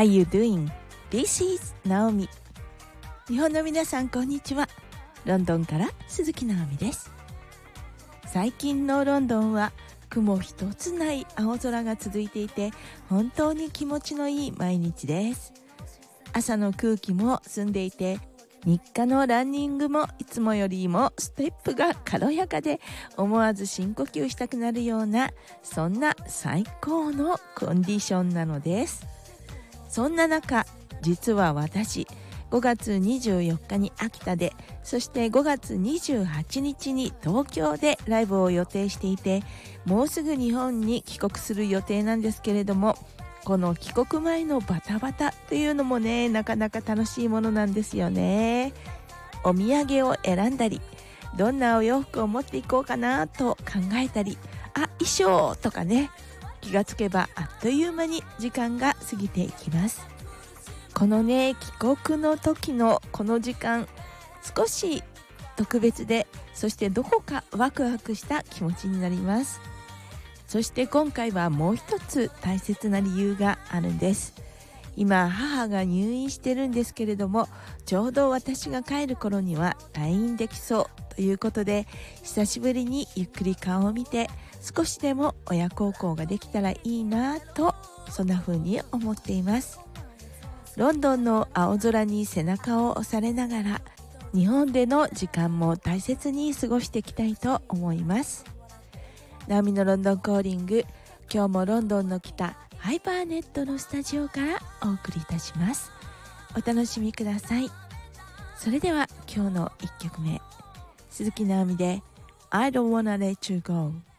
How you doing? This is Naomi。 日本の皆さんこんにちは。ロンドンから鈴木直美です。最近のロンドンは雲一つない青空が続いていて、本当に気持ちのいい毎日です。朝の空気も澄んでいて、日課のランニングもいつもよりもステップが軽やかで、思わず深呼吸したくなるような、そんな最高のコンディションなのです。そんな中、実は私5月24日に秋田で、そして5月28日に東京でライブを予定していて、もうすぐ日本に帰国する予定なんですけれども、この帰国前のバタバタというのもね、なかなか楽しいものなんですよね。お土産を選んだり、どんなお洋服を持っていこうかなと考えたり、衣装とかね、気がつけばあっという間に時間が過ぎていきます。このね、帰国の時のこの時間、少し特別で、そしてどこかワクワクした気持ちになります。そして今回はもう一つ大切な理由があるんです。今母が入院してるんですけれども、ちょうど私が帰る頃には退院できそうということで、久しぶりにゆっくり顔を見て、少しでも親孝行ができたらいいなと、そんな風に思っています。ロンドンの青空に背中を押されながら、日本での時間も大切に過ごしていきたいと思います。ナオミのロンドンコーリング、今日もロンドンの北ハイパーネットのスタジオからお送りいたします。お楽しみください。それでは今日の1曲目、鈴木直美で I don't wanna let you go。